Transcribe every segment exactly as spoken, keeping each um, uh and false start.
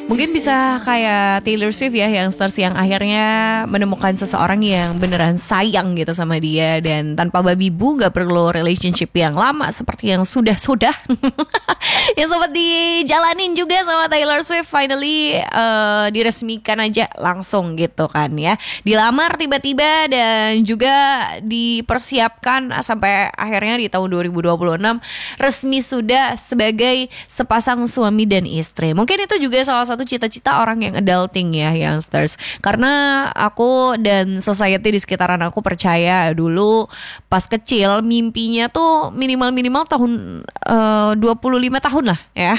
Mungkin bisa kayak Taylor Swift ya, yang stars yang akhirnya menemukan seseorang yang beneran sayang gitu sama dia, dan tanpa babi bu gak perlu relationship yang lama seperti yang sudah-sudah yang sempat dijalanin juga sama Taylor Swift. Finally uh, diresmikan aja langsung gitu kan ya, dilamar tiba-tiba dan juga dipersiapkan sampai akhirnya di tahun dua ribu dua puluh enam resmi sudah sebagai sepasang suami dan istri. Mungkin itu juga salah satu cita-cita orang yang adulting ya, youngsters. Karena aku dan society di sekitaran aku percaya dulu pas kecil mimpinya tuh minimal-minimal tahun uh, dua puluh lima tahun lah ya.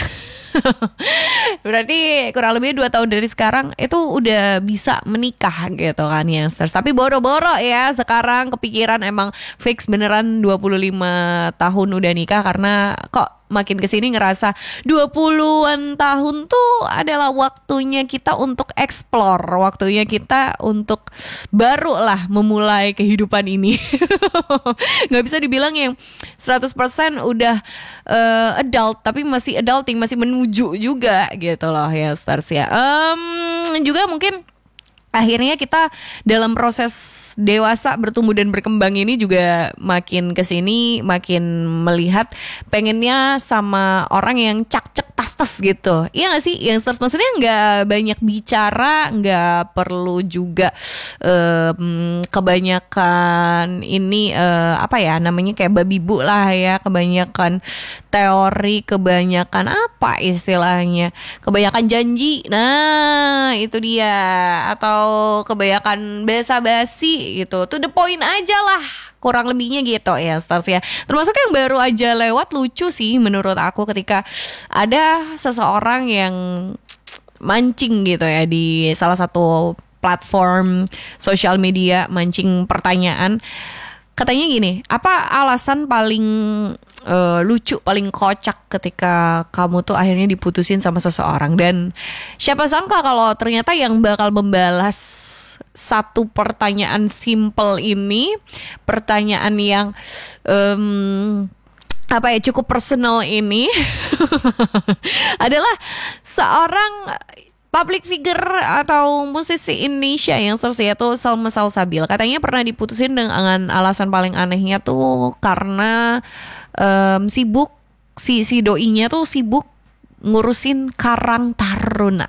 Berarti kurang lebih dua tahun dari sekarang itu udah bisa menikah gitu kan youngsters. Tapi boro-boro ya sekarang kepikiran emang fix beneran dua puluh lima tahun udah nikah, karena kok makin kesini ngerasa dua puluhan tahun tuh adalah waktunya kita untuk explore, waktunya kita untuk baru lah memulai kehidupan ini. Gak bisa dibilang yang seratus persen udah uh, adult, tapi masih adulting, masih menuju juga gitu loh ya stars ya. um, Juga mungkin akhirnya kita dalam proses dewasa bertumbuh dan berkembang ini juga makin kesini makin melihat pengennya sama orang yang cak-cek tas-tas gitu. Iya gak sih? Yang maksudnya gak banyak bicara, gak perlu juga um, kebanyakan ini uh, apa ya namanya, kayak babi bu lah ya, kebanyakan teori, kebanyakan apa istilahnya, kebanyakan janji. Nah itu dia. Atau kebanyakan basa-basi gitu. To the point aja lah, kurang lebihnya gitu ya stars ya. Termasuk yang baru aja lewat lucu sih menurut aku, ketika ada seseorang yang mancing gitu ya di salah satu platform sosial media, mancing pertanyaan. Katanya gini, apa alasan paling uh, lucu, paling kocak ketika kamu tuh akhirnya diputusin sama seseorang? Dan siapa sangka kalau ternyata yang bakal membalas satu pertanyaan simple ini, pertanyaan yang um, apa ya cukup personal ini adalah seorang public figure atau musisi Indonesia yang tersedia tuh Salma Salsabil. Katanya pernah diputusin dengan alasan paling anehnya tuh karena um, sibuk, si si doinya tuh sibuk ngurusin Karang Taruna.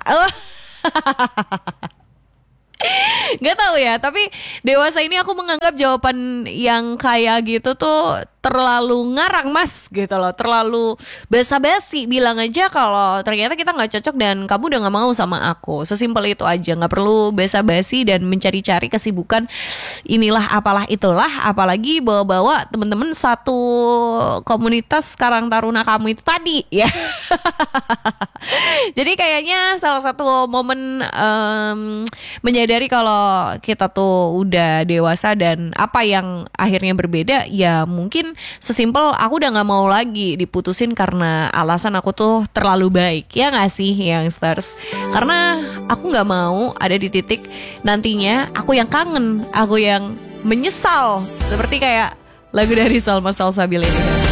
Gak tahu ya, tapi dewasa ini aku menganggap jawaban yang kayak gitu tuh terlalu ngarang mas gitu loh, terlalu basa-basi. Bilang aja kalau ternyata kita gak cocok dan kamu udah gak mau sama aku. Sesimpel itu aja, gak perlu basa-basi dan mencari-cari kesibukan inilah apalah itulah. Apalagi bawa-bawa temen-temen satu komunitas Karang Taruna kamu itu tadi ya. Jadi kayaknya salah satu momen um, menyadari kalau kita tuh udah dewasa dan apa yang akhirnya berbeda, ya mungkin sesimpel aku udah gak mau lagi diputusin karena alasan aku tuh terlalu baik. Ya gak sih youngsters? Karena aku gak mau ada di titik nantinya aku yang kangen, aku yang menyesal, seperti kayak lagu dari Salma Salsabil ini.